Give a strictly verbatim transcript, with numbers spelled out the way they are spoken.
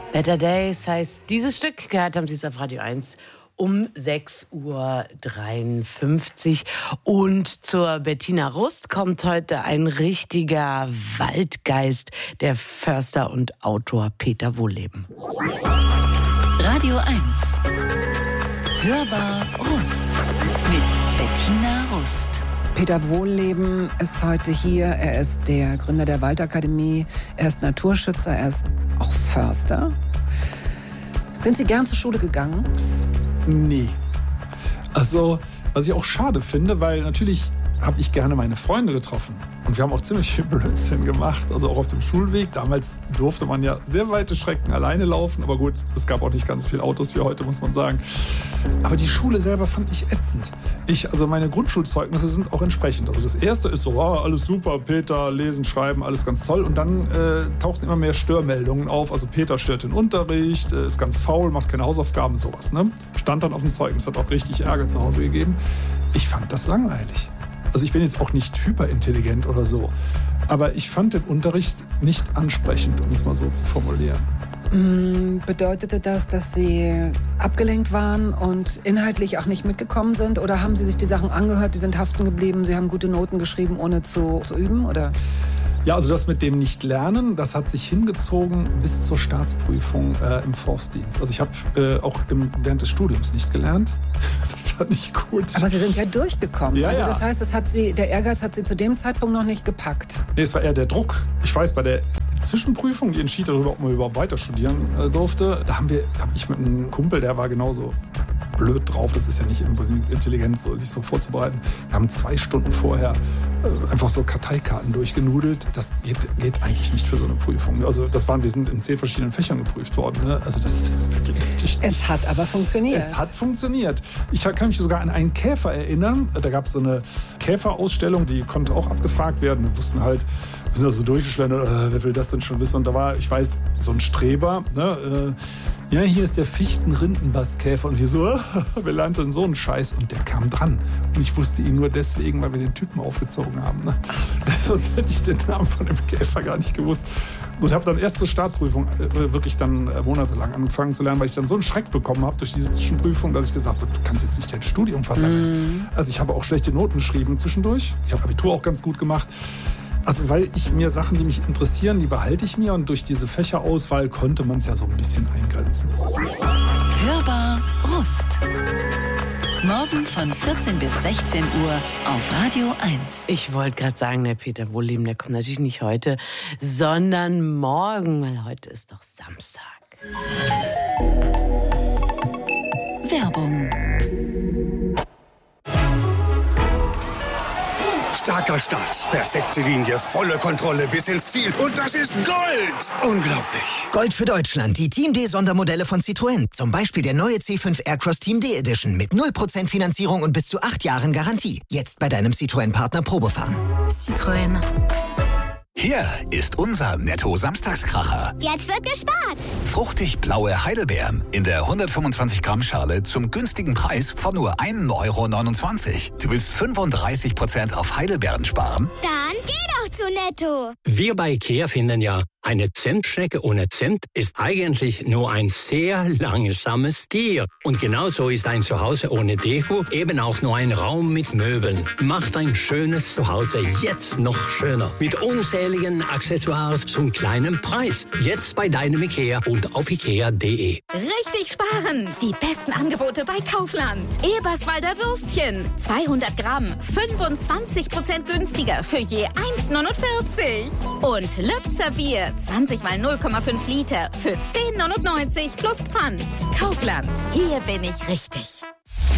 Better Days heißt dieses Stück, gehört haben Sie es auf Radio eins um sechs Uhr dreiundfünfzig. Und zur Bettina Rust kommt heute ein richtiger Waldgeist, der Förster und Autor Peter Wohlleben. Radio eins. Hörbar Rust mit Bettina Rust. Peter Wohlleben ist heute hier. Er ist der Gründer der Waldakademie. Er ist Naturschützer. Er ist auch Förster. Sind Sie gern zur Schule gegangen? Nee. Also, was ich auch schade finde, weil natürlich habe ich gerne meine Freunde getroffen. Und wir haben auch ziemlich viel Blödsinn gemacht, also auch auf dem Schulweg. Damals durfte man ja sehr weite Strecken alleine laufen, aber gut, es gab auch nicht ganz so viele Autos wie heute, muss man sagen. Aber die Schule selber fand ich ätzend. Ich, also meine Grundschulzeugnisse sind auch entsprechend. Also das erste ist so, oh, alles super, Peter, lesen, schreiben, alles ganz toll. Und dann äh, tauchten immer mehr Störmeldungen auf. Also Peter stört den Unterricht, äh, ist ganz faul, macht keine Hausaufgaben, sowas. Ne? Stand dann auf dem Zeugnis, hat auch richtig Ärger zu Hause gegeben. Ich fand das langweilig. Also ich bin jetzt auch nicht hyperintelligent oder so, aber ich fand den Unterricht nicht ansprechend, um es mal so zu formulieren. Bedeutete das, dass Sie abgelenkt waren und inhaltlich auch nicht mitgekommen sind? Oder haben Sie sich die Sachen angehört, die sind haften geblieben, Sie haben gute Noten geschrieben, ohne zu, zu üben? Oder? Ja, also das mit dem Nicht-Lernen, das hat sich hingezogen bis zur Staatsprüfung äh, im Forstdienst. Also ich habe äh, auch im, während des Studiums nicht gelernt. Das fand ich gut. Aber Sie sind ja durchgekommen. Ja, also ja. Das heißt, es hat Sie, der Ehrgeiz hat Sie zu dem Zeitpunkt noch nicht gepackt. Nee, es war eher der Druck. Ich weiß, bei der Zwischenprüfung, die entschied darüber, ob man überhaupt weiter studieren äh, durfte, da haben wir, habe ich mit einem Kumpel, der war genauso blöd drauf, das ist ja nicht unbedingt intelligent, so, sich so vorzubereiten. Wir haben zwei Stunden vorher äh, einfach so Karteikarten durchgenudelt. Das geht, geht eigentlich nicht für so eine Prüfung. Also das waren, wir sind in zehn verschiedenen Fächern geprüft worden. Ne? Also das, das geht nicht. Es hat aber funktioniert. Es hat funktioniert. Ich kann mich sogar an einen Käfer erinnern. Da gab es so eine Käferausstellung, die konnte auch abgefragt werden. Wir wussten halt, wir sind da so durchgeschlendert, äh, wer will das denn schon wissen? Und da war, ich weiß, so ein Streber, ne, äh, ja, hier ist der Fichten-Rindenbastkäfer. Und wir so, äh, wir lernten so einen Scheiß. Und der kam dran. Und ich wusste ihn nur deswegen, weil wir den Typen aufgezogen haben. Ne? Sonst hätte ich den Namen von dem Käfer gar nicht gewusst. Und habe dann erst zur Staatsprüfung äh, wirklich dann äh, monatelang angefangen zu lernen, weil ich dann so einen Schreck bekommen habe durch diese Zwischenprüfung, dass ich gesagt habe, du kannst jetzt nicht dein Studium versammeln. Mm. Also ich habe auch schlechte Noten geschrieben zwischendurch. Ich habe Abitur auch ganz gut gemacht. Also weil ich mir Sachen, die mich interessieren, die behalte ich mir. Und durch diese Fächerauswahl konnte man es ja so ein bisschen eingrenzen. Hörbar Rust. Morgen von vierzehn bis sechzehn Uhr auf Radio eins. Ich wollte gerade sagen, der Peter Wohlleben, der kommt natürlich nicht heute, sondern morgen, weil heute ist doch Samstag. Werbung. Starker Start, perfekte Linie, volle Kontrolle bis ins Ziel. Und das ist Gold! Unglaublich. Gold für Deutschland, die Team D-Sondermodelle von Citroën. Zum Beispiel der neue C fünf Aircross Team D Edition mit null Prozent Finanzierung und bis zu acht Jahren Garantie. Jetzt bei deinem Citroën-Partner Probefahren. Citroën. Hier ist unser Netto-Samstagskracher. Jetzt wird gespart. Fruchtig blaue Heidelbeeren in der hundertfünfundzwanzig Gramm Schale zum günstigen Preis von nur ein Euro neunundzwanzig. Du willst fünfunddreißig Prozent auf Heidelbeeren sparen? Dann geh doch zu Netto. Wir bei IKEA finden ja, eine Zentstrecke ohne Cent ist eigentlich nur ein sehr langsames Tier. Und genauso ist ein Zuhause ohne Deko eben auch nur ein Raum mit Möbeln. Macht ein schönes Zuhause jetzt noch schöner. Mit unzähligen Accessoires zum kleinen Preis. Jetzt bei deinem IKEA und auf ikea punkt de. Richtig sparen! Die besten Angebote bei Kaufland. Eberswalder Würstchen. zweihundert Gramm. fünfundzwanzig Prozent günstiger für je eins neunundvierzig. Und Lübzer Bier. zwanzig mal null Komma fünf Liter für zehn neunundneunzig plus Pfand. Kaufland. Hier bin ich richtig.